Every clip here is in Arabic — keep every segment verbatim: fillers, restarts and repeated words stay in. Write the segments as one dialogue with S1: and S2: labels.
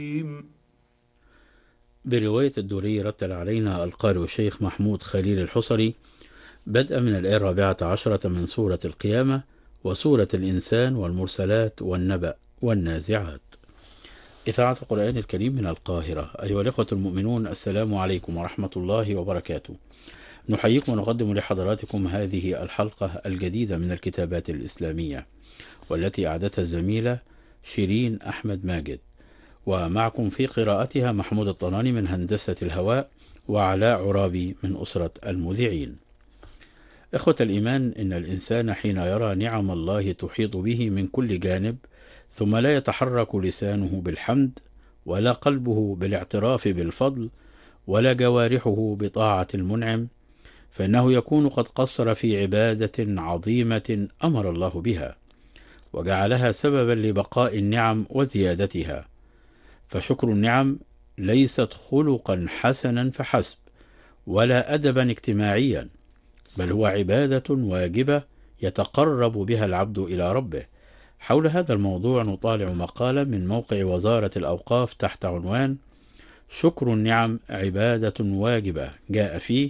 S1: برواية الدوري رتل علينا القارئ الشيخ محمود خليل الحصري بدءا من الآية الرابعة عشرة من سورة القيامة وسورة الإنسان والمرسلات والنبأ والنازعات. إذاعة القرآن الكريم من القاهرة. أيها الإخوة المؤمنون، السلام عليكم ورحمة الله وبركاته. نحييكم ونقدم لحضراتكم هذه الحلقة الجديدة من الكتابات الإسلامية، والتي أعدتها الزميلة شيرين أحمد ماجد، ومعكم في قراءتها محمود الطناني من هندسة الهواء وعلاء عرابي من أسرة المذيعين. إخوة الإيمان، إن الإنسان حين يرى نعم الله تحيط به من كل جانب ثم لا يتحرك لسانه بالحمد، ولا قلبه بالاعتراف بالفضل، ولا جوارحه بطاعة المنعم، فإنه يكون قد قصر في عبادة عظيمة أمر الله بها وجعلها سببا لبقاء النعم وزيادتها. فشكر النعم ليست خلقا حسنا فحسب، ولا أدبا اجتماعيا، بل هو عبادة واجبة يتقرب بها العبد إلى ربه. حول هذا الموضوع نطالع مقالا من موقع وزارة الأوقاف تحت عنوان شكر النعم عبادة واجبة، جاء فيه: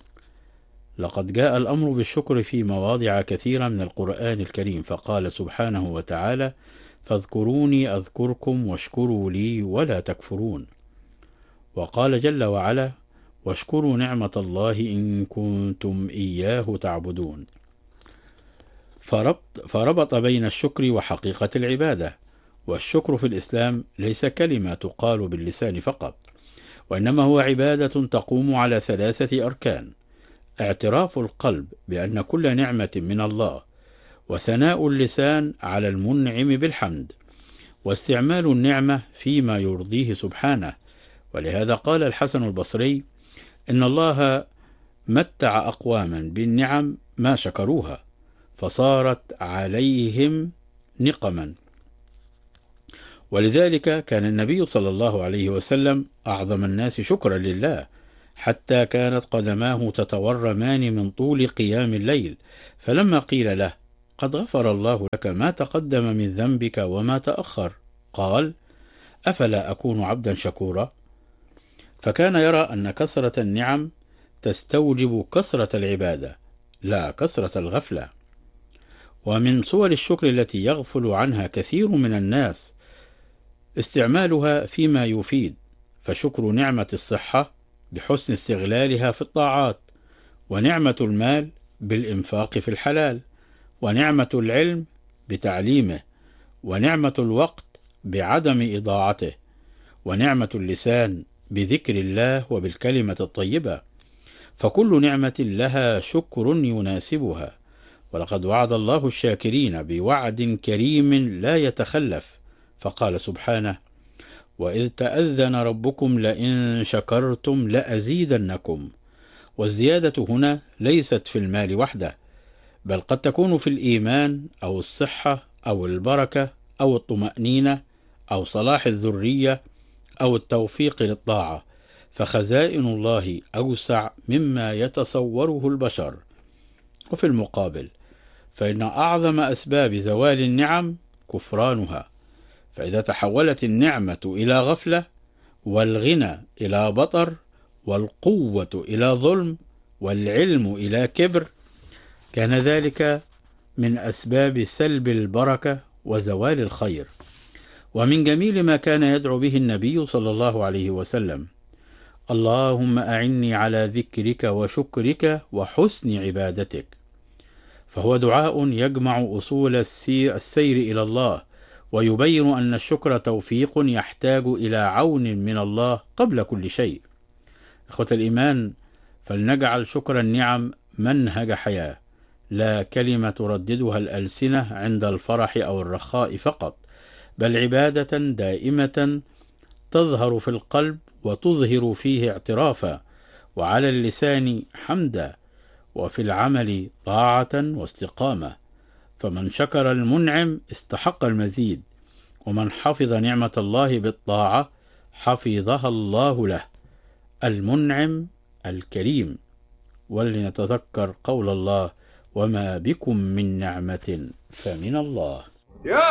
S1: لقد جاء الأمر بالشكر في مواضع كثيرة من القرآن الكريم، فقال سبحانه وتعالى: فاذكروني أذكركم واشكروا لي ولا تكفرون. وقال جل وعلا: واشكروا نعمة الله إن كنتم إياه تعبدون. فربط, فربط بين الشكر وحقيقة العبادة. والشكر في الإسلام ليس كلمة تقال باللسان فقط، وإنما هو عبادة تقوم على ثلاثة أركان: اعتراف القلب بأن كل نعمة من الله، وثناء اللسان على المنعم بالحمد، واستعمال النعمة فيما يرضيه سبحانه. ولهذا قال الحسن البصري: إن الله متع أقواما بالنعم ما شكروها فصارت عليهم نقما. ولذلك كان النبي صلى الله عليه وسلم أعظم الناس شكرا لله، حتى كانت قدماه تتورمان من طول قيام الليل، فلما قيل له: قد غفر الله لك ما تقدم من ذنبك وما تأخر، قال: أفلا أكون عبدا شكورا؟ فكان يرى أن كثرة النعم تستوجب كثرة العبادة، لا كثرة الغفلة. ومن صور الشكر التي يغفل عنها كثير من الناس استعمالها فيما يفيد، فشكر نعمة الصحة بحسن استغلالها في الطاعات، ونعمة المال بالإنفاق في الحلال، ونعمة العلم بتعليمه، ونعمة الوقت بعدم إضاعته، ونعمة اللسان بذكر الله وبالكلمة الطيبة. فكل نعمة لها شكر يناسبها، ولقد وعد الله الشاكرين بوعد كريم لا يتخلف، فقال سبحانه: وإذ تأذن ربكم لئن شكرتم لأزيدنكم. والزيادة هنا ليست في المال وحده، بل قد تكون في الإيمان أو الصحة أو البركة أو الطمأنينة أو صلاح الذرية أو التوفيق للطاعة، فخزائن الله أوسع مما يتصوره البشر. وفي المقابل فإن أعظم أسباب زوال النعم كفرانها، فإذا تحولت النعمة إلى غفلة، والغنى إلى بطر، والقوة إلى ظلم، والعلم إلى كبر، كان ذلك من أسباب سلب البركة وزوال الخير. ومن جميل ما كان يدعو به النبي صلى الله عليه وسلم: اللهم أعني على ذكرك وشكرك وحسن عبادتك. فهو دعاء يجمع أصول السير إلى الله، ويبين أن الشكر توفيق يحتاج إلى عون من الله قبل كل شيء. إخوة الإيمان، فلنجعل شكر النعم منهج حياة، لا كلمة ترددها الألسنة عند الفرح أو الرخاء فقط، بل عبادة دائمة تظهر في القلب وتظهر فيه اعترافا، وعلى اللسان حمدا، وفي العمل طاعة واستقامة. فمن شكر المنعم استحق المزيد، ومن حفظ نعمة الله بالطاعة حفظها الله له، المنعم الكريم. ولنتذكر قول الله: وما بكم من نعمة فمن الله.